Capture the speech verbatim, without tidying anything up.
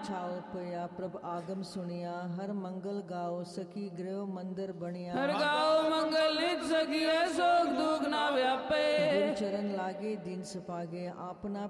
छाओ पया प्रभ आगम सुनिया हर मंगल गाओ सखी गृह मंदिर बनिया हर गाओ मंगल नित सखी सोख दुख ना व्यापे गुरु चरण लागे दीन सपागे आपना